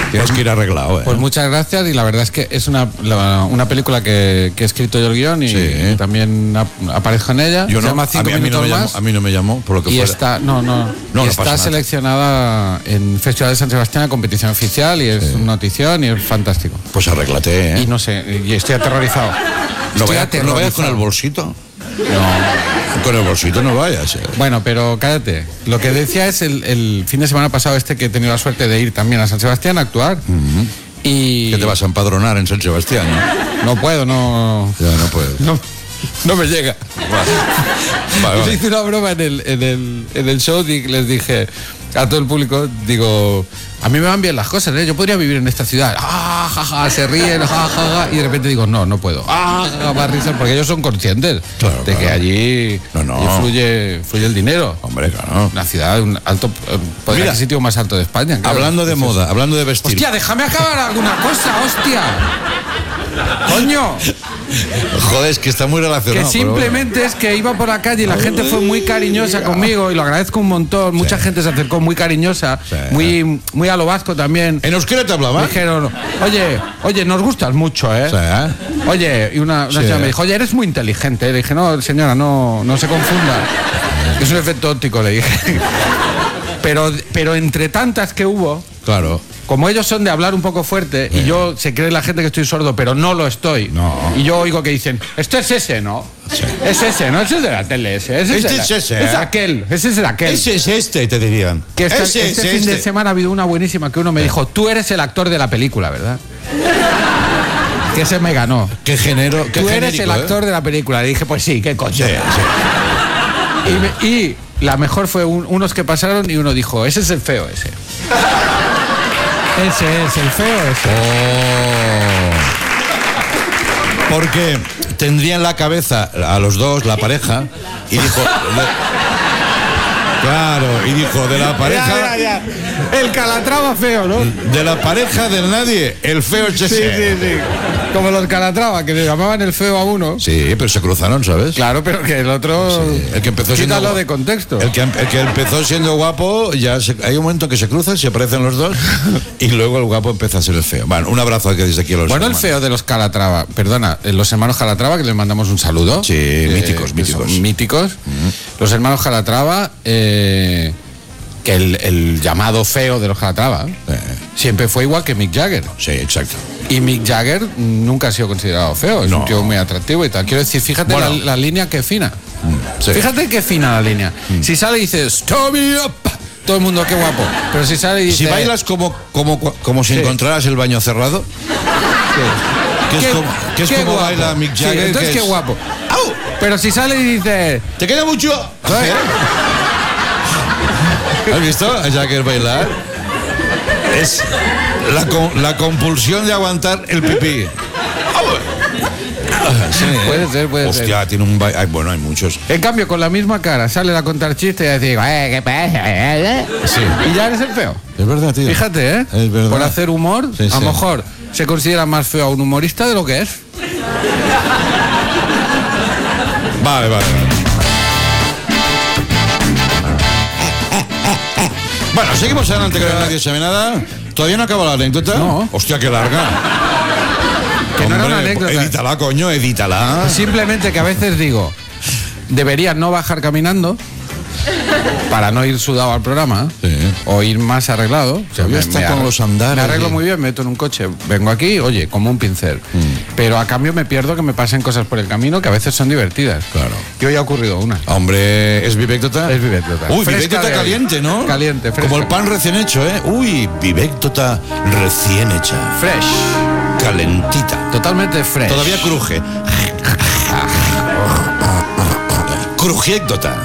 Tienes que ir arreglado, Pues muchas gracias, y la verdad es que es una película que he escrito yo el guión y también aparezco en ella. Yo se llama 5 minutos más. A mí no me llamó, por lo que y fuera. está, está pasa seleccionada en Festival de San Sebastián a competición oficial, y es una notición y es fantástico. Pues arréglate, ¿eh? Y no sé, y estoy aterrorizado. ¿No vayas con el bolsito? No. Con el bolsito no vayas. Bueno, pero cállate. Lo que decía es el fin de semana pasado que he tenido la suerte de ir también a San Sebastián a actuar. Y... ¿Qué te vas a empadronar en San Sebastián? No puedo, no... Ya, no puedes. No me llega. Vale. Yo hice una broma en el show y les dije a todo el público, digo, a mí me van bien las cosas, ¿eh? Yo podría vivir en esta ciudad. Se ríen, y de repente digo, no puedo. Más risas, porque ellos son conscientes de que allí fluye el dinero. Hombre, claro. Una ciudad, un alto, podría ser el sitio más alto de España. Claro. Hablando de moda, hablando de vestir. Hostia, déjame acabar alguna cosa, hostia. Coño. Joder, es que está muy relacionado. Que simplemente es que iba por la calle y la gente fue muy cariñosa conmigo, y lo agradezco un montón. Mucha gente se acercó muy cariñosa, muy a lo vasco también. ¿En euskera te hablaba? Me dijeron, oye, nos gustas mucho, ¿eh? Oye, y una señora me dijo, oye, eres muy inteligente. Le dije, no, señora, no se confunda. Es un efecto óptico, le dije. Pero entre tantas que hubo, claro, como ellos son de hablar un poco fuerte, y yo se cree la gente que estoy sordo, pero no lo estoy. No. Y yo oigo que dicen, esto es ese, ¿no? Sí. Es ese, ¿no? Ese es de la tele, ese. Este es ese, Es aquel, ese es el aquel. Ese es este, te dirían. Que este fin de semana ha habido una buenísima que uno me dijo, tú eres el actor de la película, ¿verdad? Que ese me ganó. Qué género, qué Tú genérico, eres el actor de la película. Le dije, pues sí, qué coño. Y la mejor fue unos que pasaron y uno dijo, ese es el feo ese. Ese es el feo ese. Porque tendría en la cabeza a los dos, la pareja, y dijo... Claro, y dijo, de la pareja... Ya. El Calatrava feo, ¿no? De la pareja del nadie, el feo es ese. Sí. Como los Calatrava, que le llamaban el feo a uno. Sí, pero se cruzaron, ¿sabes? Claro, pero que el otro... Sí. El que empezó siendo... Quítalo de contexto. El que empezó siendo guapo, hay un momento que se cruzan, se aparecen los dos, y luego el guapo empieza a ser el feo. Bueno, un abrazo que desde aquí a los Bueno, hermanos. el feo de los Calatrava, perdona, los hermanos Calatrava, que les mandamos un saludo. Sí, míticos. Míticos. Los hermanos Calatrava, que el llamado feo de los Calatrava siempre fue igual que Mick Jagger. Sí, exacto. Y Mick Jagger nunca ha sido considerado feo, es un tío muy atractivo y tal. Quiero decir, fíjate la línea que fina. Sí. Fíjate qué fina la línea. Si sale y dices, "Stop me up", todo el mundo, qué guapo. Pero si sale y dice... Si bailas como si encontraras el baño cerrado, que es como baila Mick Jagger. Entonces qué guapo. ¡Au! Pero si sale y dice... ¿Te queda mucho? ¿Has visto a Jagger bailar? Es la compulsión de aguantar el pipí. Sí, Puede ser. Hostia, tiene un baile. Bueno, hay muchos. En cambio, con la misma cara sale a contar chistes y a decir, ¿qué pasa? Sí. Y ya eres el feo. Es verdad, tío. Fíjate, Es verdad. por hacer humor, Sí, a lo mejor se considera más feo a un humorista de lo que es. Vale. Bueno, seguimos adelante, que nadie sabe nada. ¿Todavía no acaba la anécdota? No. Hostia, qué larga. Que no era una anécdota. Edítala, coño, edítala. Simplemente que a veces digo, debería no bajar caminando para no ir sudado al programa, o ir más arreglado. Todavía está con los andares. Me arreglo muy bien, me meto en un coche, vengo aquí, oye, como un pincel. Pero a cambio me pierdo que me pasen cosas por el camino que a veces son divertidas. Claro. Y hoy ha ocurrido una. Hombre, ¿es vivéctota? Es vivéctota. Uy, Fresca vivéctota de hoy. caliente, ¿no? Caliente, fresca. Como el pan recién hecho, ¿eh? Uy, vivéctota recién hecha. Fresh. Calentita. Totalmente fresh. Todavía cruje. Crujiécdota.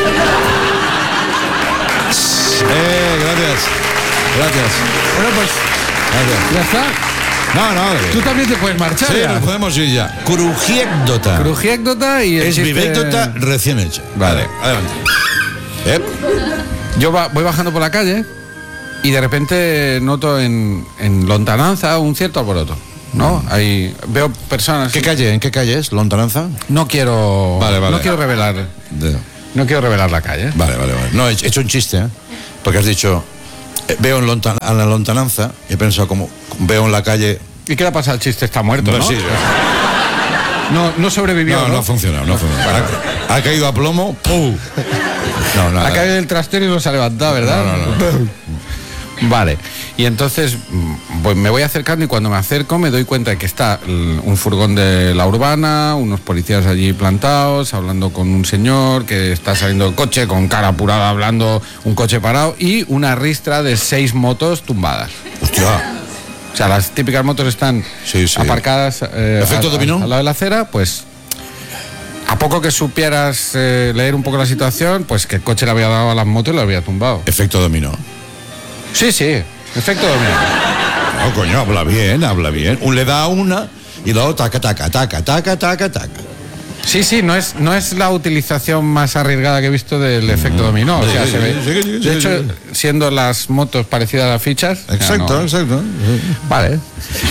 Gracias. Bueno, pues Gracias. ya está. No. Tú también te puedes marchar. Sí, ya. nos podemos ir ya. Crujiécdota. Crujiécdota y... Es vivécdota recién hecha. Vale. Adelante. Yo voy bajando por la calle y de repente noto en lontananza un cierto alboroto, ¿no? Ahí veo personas... ¿En qué calle es? ¿Lontananza? No quiero... Vale. No quiero revelar... No quiero revelar la calle. Vale. No, he hecho un chiste, ¿eh? Porque has dicho... veo a la lontananza y he pensado, como veo en la calle... ¿Y qué le pasa al chiste? Está muerto, ¿no? Sí, No sobrevivió, no ha funcionado, no ha funcionado. Ha caído a plomo, ¡pum! No, ha caído del trastero y no se ha levantado, ¿verdad? No. Vale, y entonces pues me voy acercando y cuando me acerco me doy cuenta de que está un furgón de la urbana, unos policías allí plantados, hablando con un señor que está saliendo del coche con cara apurada, hablando, un coche parado y una ristra de 6 motos tumbadas. ¡Hostia! O sea, las típicas motos están aparcadas ¿Efecto dominó? al lado de la acera, pues a poco que supieras leer un poco la situación, pues que el coche le había dado a las motos y lo había tumbado. Efecto dominó. Sí, efecto dominó. No, coño, habla bien. Un le da a una y la otra taca. Sí, no es la utilización más arriesgada que he visto del efecto dominó. O sea, se ve. De hecho, siendo las motos parecidas a las fichas. Exacto. Vale.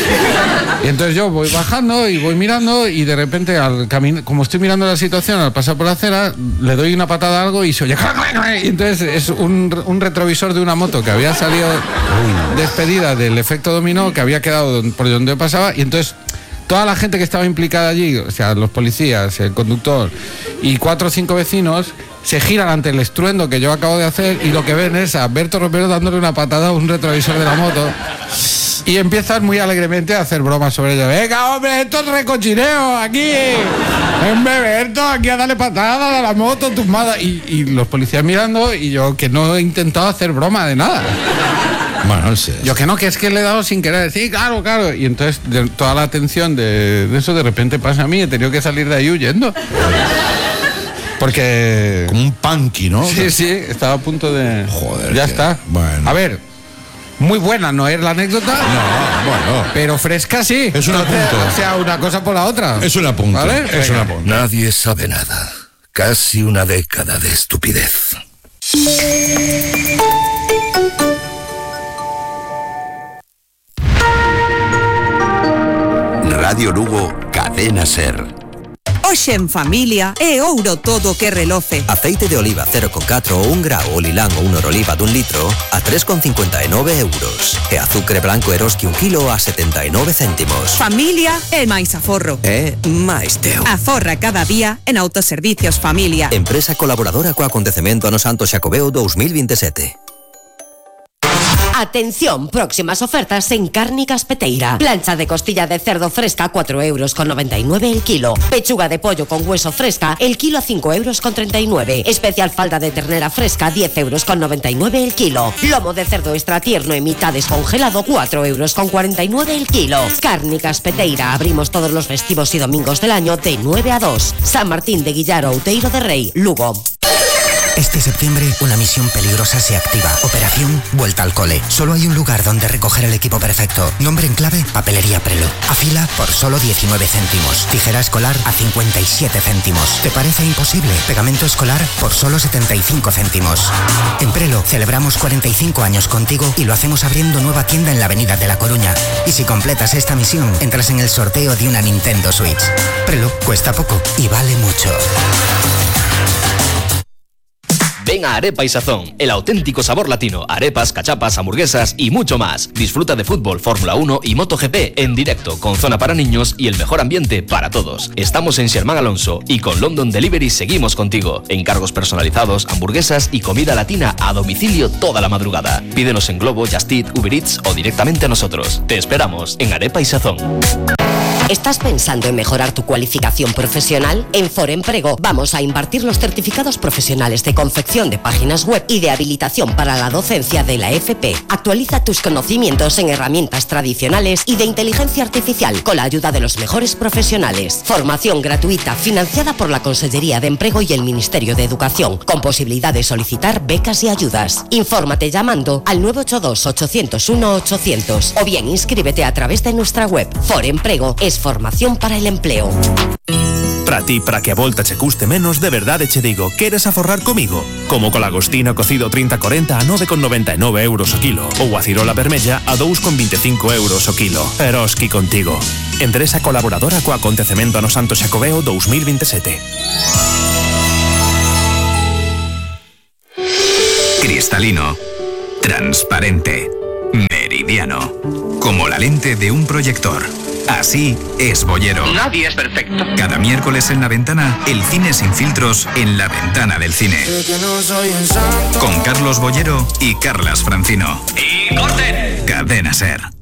Y entonces yo voy bajando y voy mirando y de repente al caminar, como estoy mirando la situación, al pasar por la acera, le doy una patada a algo y se oye. Y entonces es un retrovisor de una moto que había salido despedida del efecto dominó, que había quedado por donde pasaba, y entonces toda la gente que estaba implicada allí, o sea, los policías, el conductor y 4 o 5 vecinos, se giran ante el estruendo que yo acabo de hacer y lo que ven es a Berto Romero dándole una patada a un retrovisor de la moto y empiezan muy alegremente a hacer bromas sobre ello. Venga, hombre, esto es recochineo aquí. Hombre, Berto, aquí a darle patada a la moto tumbada. Y los policías mirando y yo que no he intentado hacer broma de nada. Bueno, sí. Yo que no, que es que le he dado sin querer. Sí, claro. Y entonces toda la atención de eso de repente pasa a mí. He tenido que salir de ahí huyendo. Porque... Como un punky, ¿no? Sí, estaba a punto de... Joder. Ya está. Bueno. A ver, muy buena no es la anécdota. No, bueno. Pero fresca sí. Es un apunte. O sea, una cosa por la otra. Es un apunte. ¿Vale? Es un apunte. Nadie sabe nada. Casi una década de estupidez. Radio Lugo, Cadena Ser. Hoxe en familia é ouro todo que reloce. Aceite de oliva 0,4 ou 1 grao ou lilán ou 1 oliva dun litro a 3,59 euros. E azucre blanco Eroski 1 kilo a 79 céntimos. Familia é máis aforro. É máis teu. Aforra cada día en Autoservicios Familia. Empresa colaboradora co acontecemento no Santo Xacobeo 2027. Atención, próximas ofertas en Cárnicas Peteira. Plancha de costilla de cerdo fresca, 4,99 euros el kilo. Pechuga de pollo con hueso fresca, el kilo a 5,39 euros. Especial falda de ternera fresca, 10,99 euros el kilo. Lomo de cerdo extra tierno en mitad descongelado, 4,49 euros el kilo. Cárnicas Peteira. Abrimos todos los festivos y domingos del año de 9 a 2. San Martín de Guillaro, Outeiro de Rei, Lugo. Este septiembre, una misión peligrosa se activa. Operación Vuelta al Cole. Solo hay un lugar donde recoger el equipo perfecto. Nombre en clave, Papelería Prelo. Afila por solo 19 céntimos. Tijera escolar a 57 céntimos. ¿Te parece imposible? Pegamento escolar por solo 75 céntimos. En Prelo celebramos 45 años contigo y lo hacemos abriendo nueva tienda en la Avenida de La Coruña. Y si completas esta misión, entras en el sorteo de una Nintendo Switch. Prelo cuesta poco y vale mucho. Ven a Arepa y Sazón, el auténtico sabor latino. Arepas, cachapas, hamburguesas y mucho más. Disfruta de fútbol, Fórmula 1 y MotoGP en directo, con zona para niños y el mejor ambiente para todos. Estamos en Sherman Alonso y con London Delivery seguimos contigo. Encargos personalizados, hamburguesas y comida latina a domicilio toda la madrugada. Pídenos en Globo, Just Eat, Uber Eats o directamente a nosotros. Te esperamos en Arepa y Sazón. ¿Estás pensando en mejorar tu cualificación profesional? En Foremprego vamos a impartir los certificados profesionales de confección de páginas web y de habilitación para la docencia de la FP. Actualiza tus conocimientos en herramientas tradicionales y de inteligencia artificial con la ayuda de los mejores profesionales. Formación gratuita financiada por la Consellería de Empleo y el Ministerio de Educación, con posibilidad de solicitar becas y ayudas. Infórmate llamando al 982-801-800 o bien inscríbete a través de nuestra web. Foremprego es formación para el empleo. Para ti, para que a volta che custe menos, de verdade che digo, queres aforrar comigo? Como co lagostino cocido 30-40 a 9,99 euros o kilo, ou a cirola vermella a 2,25 euros o kilo. Eroski contigo. Empresa colaboradora co acontecemento no Santo Xacobeo 2027. Cristalino. transparente, meridiano, como la lente de un proyector. Así es Boyero. Nadie es perfecto. Cada miércoles en La Ventana, el cine sin filtros en la ventana del cine. Con Carlos Boyero y Carlas Francino. ¡Y corten! Cadena SER.